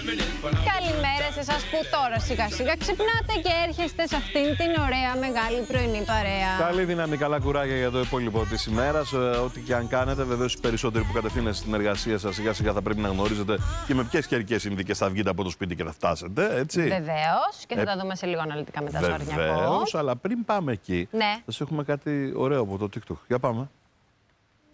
Καλημέρα σε εσάς που τώρα σιγά σιγά ξυπνάτε και έρχεστε σε αυτήν την ωραία μεγάλη πρωινή παρέα. Καλή δύναμη, καλά κουράγια για το υπόλοιπο της ημέρας. Ό,τι και αν κάνετε, βεβαίως οι περισσότεροι που κατευθύνεστε στην εργασία σας σιγά σιγά θα πρέπει να γνωρίζετε και με ποιες καιρικές συνθήκες θα βγείτε από το σπίτι και θα φτάσετε, έτσι. Βεβαίως, και θα τα δούμε σε λίγο αναλυτικά μετά στο Αρνιακό. Βεβαίως, αλλά πριν πάμε εκεί, Ναι. σας έχουμε κάτι ωραίο από το TikTok. Για πάμε.